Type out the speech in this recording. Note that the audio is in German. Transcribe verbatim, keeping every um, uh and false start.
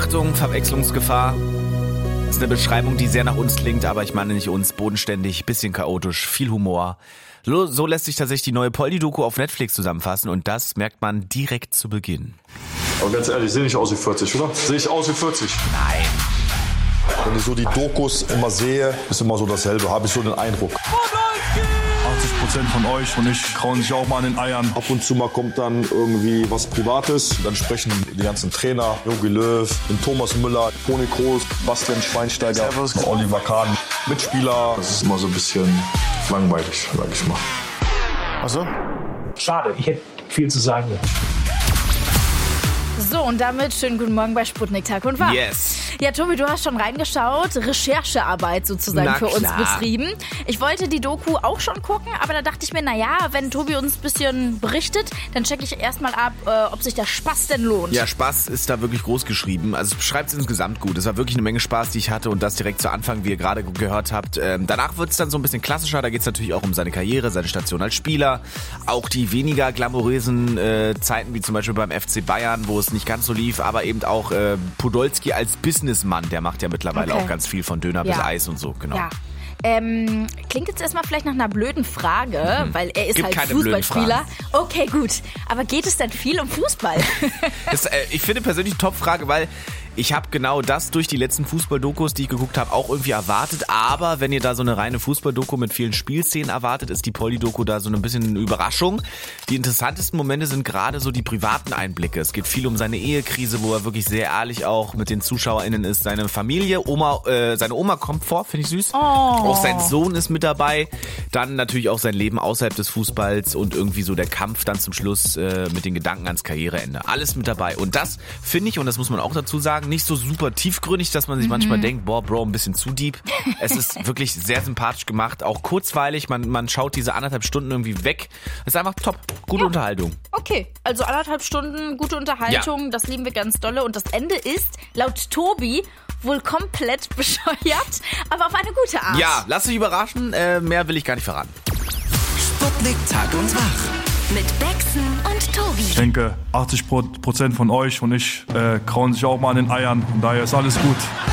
Achtung, Verwechslungsgefahr. Das ist eine Beschreibung, die sehr nach uns klingt, aber ich meine nicht uns. Bodenständig, bisschen chaotisch, viel Humor. So lässt sich tatsächlich die neue Poldi-Doku auf Netflix zusammenfassen und das merkt man direkt zu Beginn. Aber ganz ehrlich, sehe ich aus wie vierzig, oder? Sehe ich aus wie vierzig? Nein. Wenn ich so die Dokus immer sehe, ist immer so dasselbe, habe ich so den Eindruck. achtzig Prozent von euch und ich krauen sich auch mal an den Eiern. Ab und zu mal kommt dann irgendwie was Privates. Dann sprechen die ganzen Trainer, Jogi Löw, den Thomas Müller, Toni Kroos, Bastian Schweinsteiger, Oliver Kahn, Mitspieler. Das ist immer so ein bisschen langweilig, sag ich mal. Also? Schade, ich hätte viel zu sagen. So, und damit schönen guten Morgen bei Sputnik Tag und Wach. Yes. Ja, Tobi, du hast schon reingeschaut, Recherchearbeit sozusagen Na für uns klar. betrieben. Ich wollte die Doku auch schon gucken, aber da dachte ich mir, naja, wenn Tobi uns ein bisschen berichtet, dann checke ich erstmal ab, äh, ob sich der Spaß denn lohnt. Ja, Spaß ist da wirklich groß geschrieben. Also es beschreibt es insgesamt gut. Es war wirklich eine Menge Spaß, die ich hatte und das direkt zu Anfang, wie ihr gerade gehört habt. Ähm, danach wird es dann so ein bisschen klassischer. Da geht es natürlich auch um seine Karriere, seine Station als Spieler. Auch die weniger glamourösen äh, Zeiten, wie zum Beispiel beim F C Bayern, wo es nicht ganz so lief, aber eben auch äh, Podolski als Businessmann, der macht ja mittlerweile Okay. auch ganz viel von Döner Ja. bis Eis und so, genau. Ja. Ähm, klingt jetzt erstmal vielleicht nach einer blöden Frage, Mhm. weil er ist Gibt halt keine blöden Fußballspieler. Okay, gut. Aber geht es denn viel um Fußball? Das, äh, ich finde persönlich eine Top-Frage, weil ich habe genau das durch die letzten Fußball-Dokus, die ich geguckt habe, auch irgendwie erwartet. Aber wenn ihr da so eine reine Fußball-Doku mit vielen Spielszenen erwartet, ist die Poldi-Doku da so ein bisschen eine Überraschung. Die interessantesten Momente sind gerade so die privaten Einblicke. Es geht viel um seine Ehekrise, wo er wirklich sehr ehrlich auch mit den ZuschauerInnen ist. Seine Familie, Oma, äh, seine Oma kommt vor, finde ich süß. Oh. Auch sein Sohn ist mit dabei. Dann natürlich auch sein Leben außerhalb des Fußballs und irgendwie so der Kampf dann zum Schluss äh, mit den Gedanken ans Karriereende. Alles mit dabei. Und das finde ich, und das muss man auch dazu sagen, nicht so super tiefgründig, dass man sich mhm. manchmal denkt, boah, Bro, ein bisschen zu deep. Es ist wirklich sehr sympathisch gemacht, auch kurzweilig. Man, man schaut diese anderthalb Stunden irgendwie weg. Es ist einfach top. Gute Ja. Unterhaltung. Okay, also anderthalb Stunden, gute Unterhaltung, Ja. das lieben wir ganz dolle. Und das Ende ist, laut Tobi, wohl komplett bescheuert, aber auf eine gute Art. Ja, lass dich überraschen. Äh, mehr will ich gar nicht verraten. Sputnik Tag und Wach. Mit Bexen und Tobi. Ich denke, achtzig Prozent von euch und ich äh, krauen sich auch mal an den Eiern. Und daher ist alles gut.